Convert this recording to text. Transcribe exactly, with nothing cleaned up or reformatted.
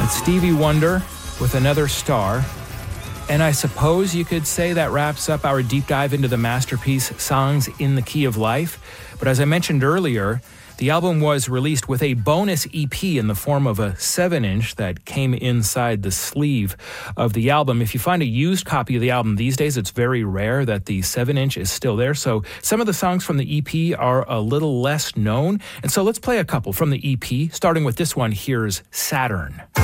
with Stevie Wonder with Another Star. And I suppose you could say that wraps up our deep dive into the masterpiece Songs in the Key of Life. But as I mentioned earlier, the album was released with a bonus E P in the form of a seven inch that came inside the sleeve of the album. If you find a used copy of the album these days, it's very rare that the seven inch is still there. So some of the songs from the E P are a little less known. And so let's play a couple from the E P, starting with this one. Here's Saturn.